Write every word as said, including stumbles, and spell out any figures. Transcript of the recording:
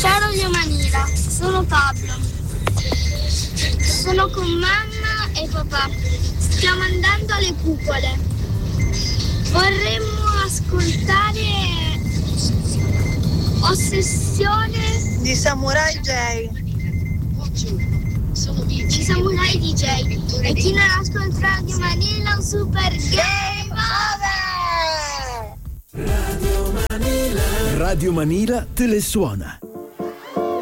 Ciao Radio Manila, sono Pablo. Sono con mamma e papà. Stiamo andando alle cupole. Vorremmo ascoltare Ossessione di Samurai J. Di Samurai D J. E chi non ascolta Radio Manila, un super game over! Radio Manila. Radio Manila te le suona.